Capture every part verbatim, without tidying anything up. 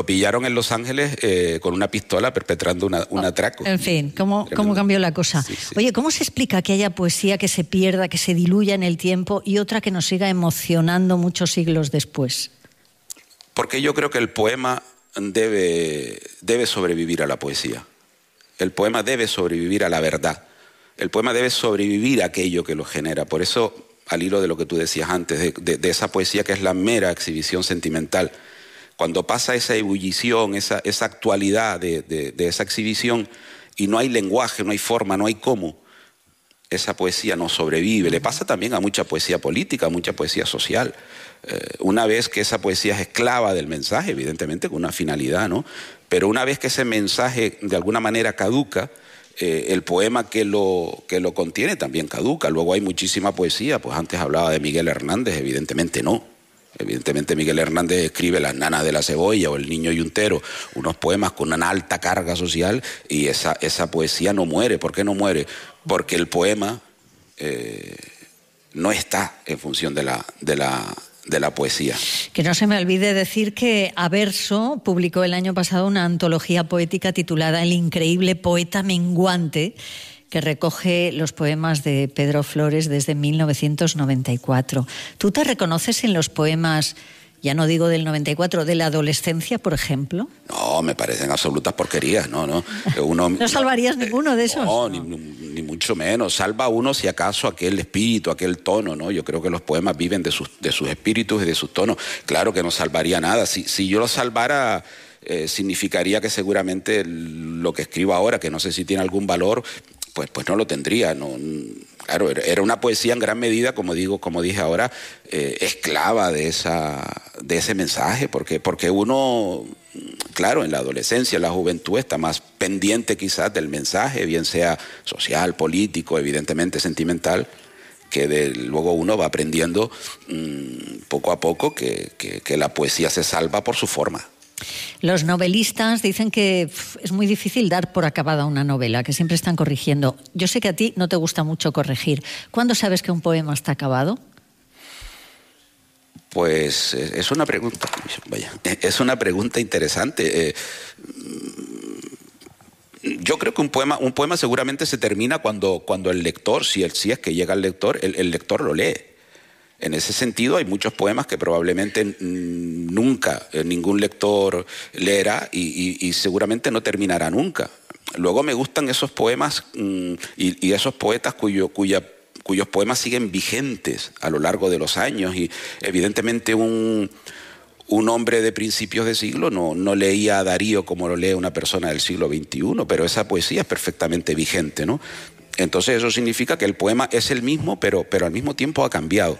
lo pillaron en Los Ángeles eh, con una pistola perpetrando una, un atraco. En fin, ¿cómo, cómo cambió la cosa? Sí, sí. Oye, ¿cómo se explica que haya poesía que se pierda, que se diluya en el tiempo y otra que nos siga emocionando muchos siglos después? Porque yo creo que el poema debe, debe sobrevivir a la poesía. El poema debe sobrevivir a la verdad. El poema debe sobrevivir a aquello que lo genera. Por eso, al hilo de lo que tú decías antes, de, de, de esa poesía que es la mera exhibición sentimental, cuando pasa esa ebullición, esa, esa actualidad de, de, de esa exhibición y no hay lenguaje, no hay forma, no hay cómo, esa poesía no sobrevive. Le pasa también a mucha poesía política, a mucha poesía social. Eh, una vez que esa poesía es esclava del mensaje, evidentemente con una finalidad, ¿no? Pero una vez que ese mensaje de alguna manera caduca, Eh, el poema que lo, que lo contiene también caduca. Luego hay muchísima poesía, pues antes hablaba de Miguel Hernández, evidentemente no. Evidentemente Miguel Hernández escribe Las nanas de la cebolla o El niño yuntero, unos poemas con una alta carga social, y esa, esa poesía no muere. ¿Por qué no muere? Porque el poema eh, no está en función de la... De la de la poesía. Que no se me olvide decir que Averso publicó el año pasado una antología poética titulada El increíble poeta menguante, que recoge los poemas de Pedro Flores desde mil novecientos noventa y cuatro. ¿Tú te reconoces en los poemas, ya no digo del noventa y cuatro, de la adolescencia, por ejemplo? No, me parecen absolutas porquerías, no, no. Uno, ¿No salvarías no, ninguno de esos? No, no. Ni, ni mucho menos. Salva uno si acaso aquel espíritu, aquel tono, ¿no? Yo creo que los poemas viven de sus, de sus espíritus y de sus tonos. Claro que no salvaría nada. Si, si yo los salvara, eh, significaría que seguramente lo que escribo ahora, que no sé si tiene algún valor, pues, pues no lo tendría, no. Claro, era una poesía en gran medida, como digo, como dije ahora, eh, esclava de esa, de ese mensaje, porque, porque uno, claro, en la adolescencia, en la juventud está más pendiente quizás del mensaje, bien sea social, político, evidentemente sentimental, que de, luego uno va aprendiendo mmm, poco a poco que, que, que la poesía se salva por su forma. Los novelistas dicen que pff, es muy difícil dar por acabada una novela, que siempre están corrigiendo. Yo sé que a ti no te gusta mucho corregir. ¿Cuándo sabes que un poema está acabado? Pues es una pregunta, vaya, es una pregunta interesante. Eh, yo creo que un poema, un poema seguramente se termina cuando, cuando el lector, si, el, si es que llega el lector, el, el lector lo lee. En ese sentido hay muchos poemas que probablemente nunca ningún lector leerá y, y, y seguramente no terminará nunca. Luego me gustan esos poemas mm, y, y esos poetas cuyo, cuya, cuyos poemas siguen vigentes a lo largo de los años, y evidentemente un, un hombre de principios de siglo no, no leía a Darío como lo lee una persona del siglo veintiuno, pero esa poesía es perfectamente vigente, ¿no? Entonces eso significa que el poema es el mismo, pero, pero al mismo tiempo ha cambiado.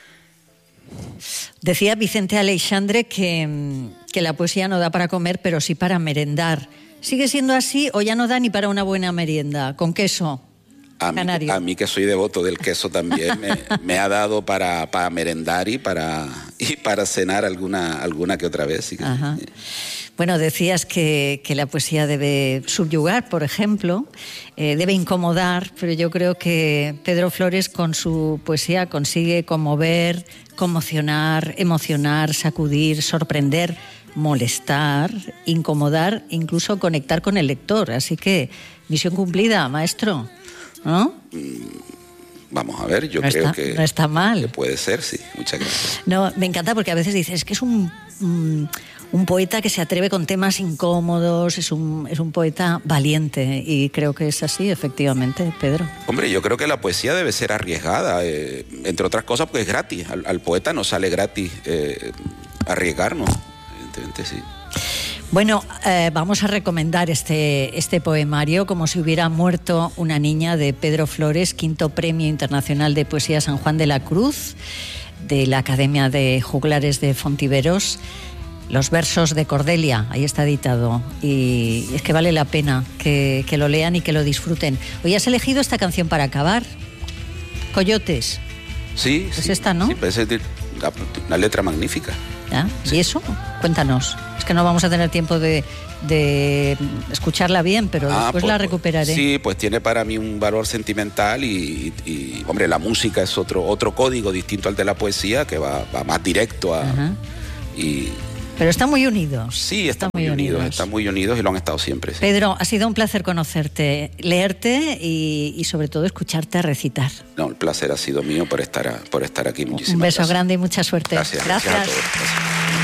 Decía Vicente Aleixandre que, que la poesía no da para comer, pero sí para merendar. ¿Sigue siendo así o ya no da ni para una buena merienda? ¿Con queso? A mí, a mí que soy devoto del queso también, me, me ha dado para, para merendar y para, y para cenar alguna, alguna que otra vez. Ajá. Bueno, decías que, que la poesía debe subyugar, por ejemplo, eh, debe incomodar, pero yo creo que Pedro Flores con su poesía consigue conmover, conmocionar, emocionar, sacudir, sorprender, molestar, incomodar, incluso conectar con el lector. Así que, misión cumplida, maestro, ¿no? Vamos a ver, yo no creo está, que, no está mal. que puede ser, sí. Muchas gracias. No, me encanta porque a veces dices, es que es un... un Un poeta que se atreve con temas incómodos, es un, es un poeta valiente, y creo que es así, efectivamente, Pedro. Hombre, yo creo que la poesía debe ser arriesgada, eh, entre otras cosas porque es gratis. Al, al poeta no sale gratis eh, arriesgarnos, evidentemente sí. Bueno, eh, vamos a recomendar este, este poemario, Como si hubiera muerto una niña, de Pedro Flores, quinto Premio Internacional de Poesía San Juan de la Cruz, de la Academia de Juglares de Fontiveros. Los versos de Cordelia, ahí está editado, y es que vale la pena que, que lo lean y que lo disfruten. Hoy has elegido esta canción para acabar, Coyotes. Sí, es sí, esta, ¿no? Sí, parece una letra magnífica. ¿Ya? Sí. ¿Y eso? Cuéntanos. Es que no vamos a tener tiempo de, de escucharla bien, pero ah, después pues, la recuperaré. Sí, pues tiene para mí un valor sentimental y, y, y hombre, la música es otro, otro código distinto al de la poesía, que va, va más directo a... Ajá. y Pero están muy unidos. Sí, están, están muy unidos, unidos, están muy unidos y lo han estado siempre. Sí. Pedro, ha sido un placer conocerte, leerte y, y sobre todo escucharte recitar. No, el placer ha sido mío por estar, a, por estar aquí. Muchísimas Un beso gracias. grande y mucha suerte. Gracias. Gracias. Gracias a todos. Gracias.